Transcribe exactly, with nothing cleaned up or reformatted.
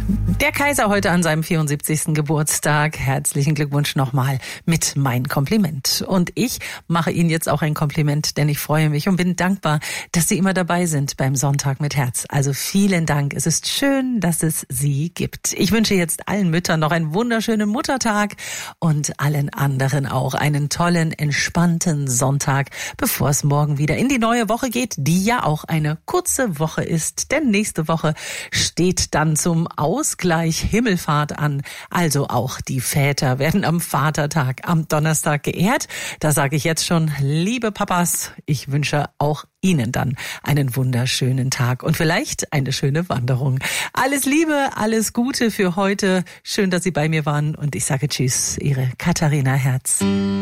Der Kaiser heute an seinem vierundsiebzigsten Geburtstag. Herzlichen Glückwunsch nochmal mit mein Kompliment. Und ich mache Ihnen jetzt auch ein Kompliment, denn ich freue mich und bin dankbar, dass Sie immer dabei sind beim Sonntag mit Herz. Also vielen Dank. Es ist schön, dass es Sie gibt. Ich wünsche jetzt allen Müttern noch einen wunderschönen Muttertag und allen anderen auch einen tollen, entspannten Sonntag, bevor es morgen wieder in die neue Woche geht, die ja auch eine kurze Woche ist. Denn nächste Woche steht dann zum Ausgleich Himmelfahrt an. Also auch die Väter werden am Vatertag am Donnerstag geehrt. Da sage ich jetzt schon, liebe Papas, ich wünsche auch Ihnen dann einen wunderschönen Tag und vielleicht eine schöne Wanderung. Alles Liebe, alles Gute für heute. Schön, dass Sie bei mir waren und ich sage Tschüss, Ihre Katharina Herz.